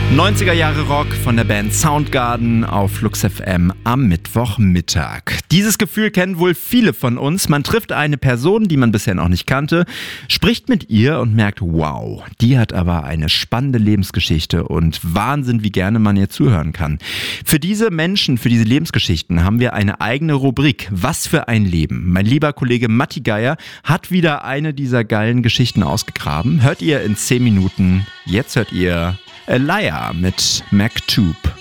90er Jahre Rock von der Band Soundgarden auf Flux FM am Mittwochmittag. Dieses Gefühl kennen wohl viele von uns. Man trifft eine Person, die man bisher noch nicht kannte, spricht mit ihr und merkt, wow, die hat aber eine spannende Lebensgeschichte und Wahnsinn, wie gerne man ihr zuhören kann. Für diese Menschen, für diese Lebensgeschichten haben wir eine eigene Rubrik. Was für ein Leben. Mein lieber Kollege Matti Geier hat wieder eine dieser geilen Geschichten ausgegraben. Hört ihr in 10 Minuten. Jetzt hört ihr A Liar mit Maktub.